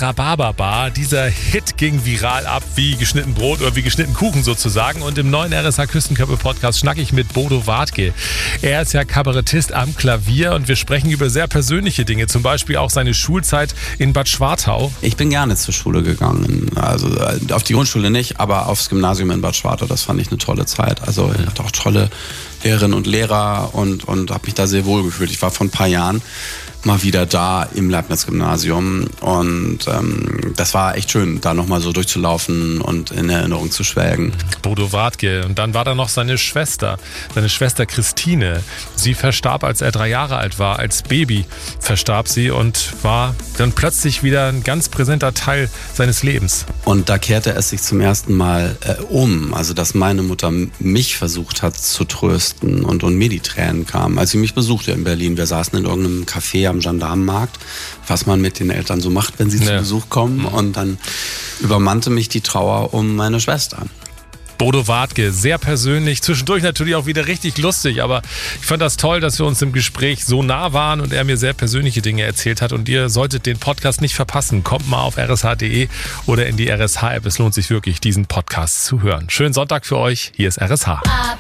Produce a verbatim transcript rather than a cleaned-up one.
das Rhabarberbar. Dieser Hit ging viral ab wie geschnitten Brot oder wie geschnitten Kuchen sozusagen. Und im neuen R S H Küstenköppe-Podcast schnacke ich mit Bodo Wartke. Er ist ja Kabarettist am Klavier und wir sprechen über sehr persönliche Dinge, zum Beispiel auch seine Schulzeit in Bad Schwartau. Ich bin gerne zur Schule gegangen, also auf die Grundschule nicht, aber aufs Gymnasium in Bad Schwartau, das fand ich eine tolle Zeit. Also ich hatte auch tolle Lehrerinnen und Lehrer und, und habe mich da sehr wohl gefühlt. Ich war vor ein paar Jahren mal wieder da im Leibniz-Gymnasium und ähm, das war echt schön, da nochmal so durchzulaufen und in Erinnerung zu schwelgen. Bodo Wartke. Und dann war da noch seine Schwester, seine Schwester Christine. Sie verstarb, als er drei Jahre alt war. Als Baby verstarb sie und war dann plötzlich wieder ein ganz präsenter Teil seines Lebens. Und da kehrte es sich zum ersten Mal äh, um, also dass meine Mutter mich versucht hat zu trösten und, und mir die Tränen kamen, als sie mich besuchte in Berlin. Wir saßen in irgendeinem Café am Gendarmenmarkt, was man mit den Eltern so macht, wenn sie ja. zu Besuch kommen. Und dann übermannte mich die Trauer um meine Schwester. Bodo Wartke, sehr persönlich, zwischendurch natürlich auch wieder richtig lustig, aber ich fand das toll, dass wir uns im Gespräch so nah waren und er mir sehr persönliche Dinge erzählt hat und ihr solltet den Podcast nicht verpassen. Kommt mal auf r s h punkt d e oder in die R S H-App, es lohnt sich wirklich, diesen Podcast zu hören. Schönen Sonntag für euch, hier ist R S H.